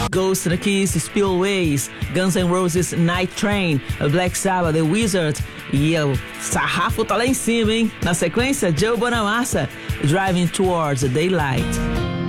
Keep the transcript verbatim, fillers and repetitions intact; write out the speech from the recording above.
Ghost in the Kiss, Spillways, Guns N' Roses, Night Train, Black Sabbath, The Wizard. E o sarrafo tá lá em cima, hein? Na sequência, Joe Bonamassa, Driving Towards the Daylight.